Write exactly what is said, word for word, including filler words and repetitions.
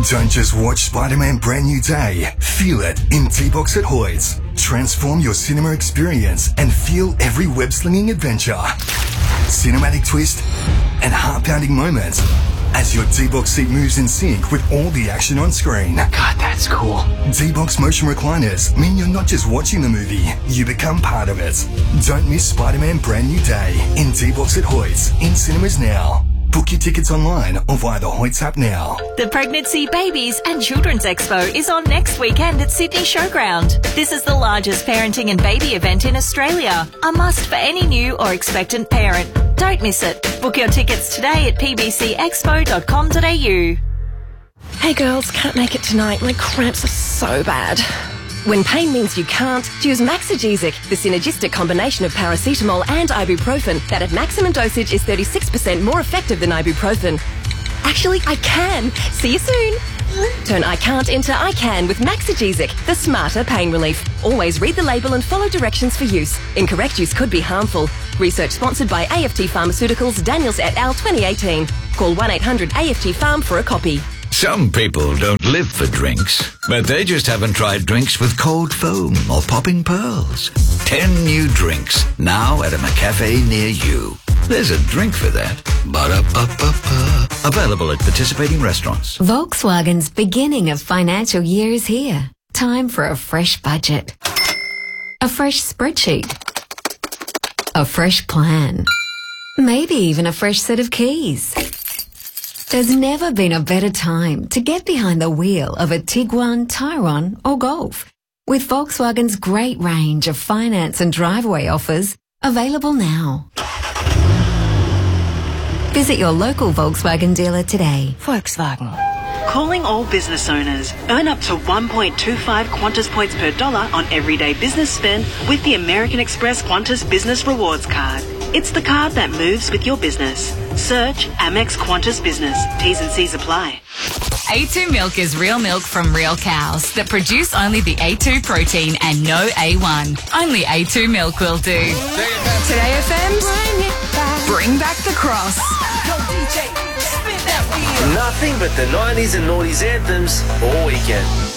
Don't just watch Spider-Man Brand New Day. Feel it in D-Box at Hoyts. Transform your cinema experience and feel every web-slinging adventure, cinematic twist, and heart-pounding moments as your D-Box seat moves in sync with all the action on screen. God, that's cool. D-Box motion recliners mean you're not just watching the movie, you become part of it. Don't miss Spider-Man Brand New Day in D-Box at Hoyts, in cinemas now. Book your tickets online or via the Hoyts app now. The Pregnancy, Babies and Children's Expo is on next weekend at Sydney Showground. This is the largest parenting and baby event in Australia. A must for any new or expectant parent. Don't miss it. Book your tickets today at p b c expo dot com dot a u. Hey girls, can't make it tonight. My cramps are so bad. When pain means you can't, choose Maxigesic, the synergistic combination of paracetamol and ibuprofen that at maximum dosage is thirty-six percent more effective than ibuprofen. Actually, I can. See you soon. Turn I can't into I can with Maxigesic, the smarter pain relief. Always read the label and follow directions for use. Incorrect use could be harmful. Research sponsored by A F T Pharmaceuticals, Daniels et al. twenty eighteen. Call one eight hundred A F T Pharm for a copy. Some people don't live for drinks, but they just haven't tried drinks with cold foam or popping pearls. Ten new drinks, now at a McCafe near you. There's a drink for that. Ba-da-ba-ba-ba. Available at participating restaurants. Volkswagen's beginning of financial year is here. Time for a fresh budget. A fresh spreadsheet. A fresh plan. Maybe even a fresh set of keys. There's never been a better time to get behind the wheel of a Tiguan, Tyrone or Golf. With Volkswagen's great range of finance and driveway offers available now. Visit your local Volkswagen dealer today. Volkswagen. Calling all business owners. Earn up to one point two five Qantas points per dollar on everyday business spend with the American Express Qantas Business Rewards Card. It's the card that moves with your business. Search Amex Qantas Business. T's and C's apply. A two milk is real milk from real cows that produce only the A two protein and no A one. Only A two milk will do. Today F M's Bring Back the Cross. Yo, D J, spin that wheel. Nothing but the nineties and noughties anthems all weekend.